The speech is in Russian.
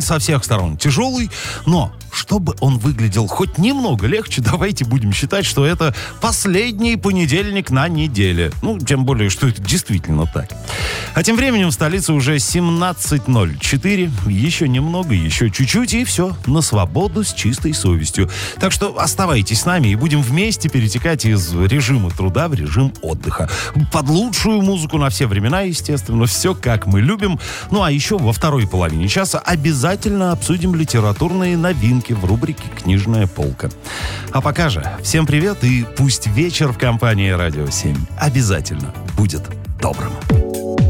со всех сторон тяжелый, но чтобы он выглядел хоть немного легче, давайте будем считать, что это последний понедельник на неделе. Ну, тем более, что это действительно так. А тем временем в столице уже 17:04. Еще немного, еще чуть-чуть, и все, на свободу с чистой совестью. Так что оставайтесь с нами и будем вместе перетекать из режима труда в режим отдыха. Под лучшую музыку на все времена, естественно. Все как мы любим. Ну, а еще во второй половине часа обязательно обсудим литературные новинки в рубрике «Книжная полка». А пока же, всем привет, и пусть вечер в компании «Радио 7» обязательно будет добрым.